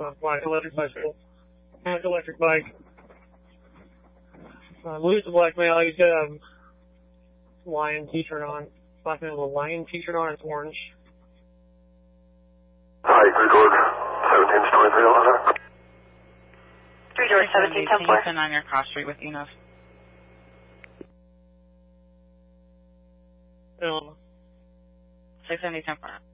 black electric bicycle. Black electric bike. I believe it's a black male. He's got a lion t-shirt on. Black male with a lion t-shirt on. It's orange. Hi, record 1723 over. 3 George 17 10 4. On your cross street with Enos. 670 10 4.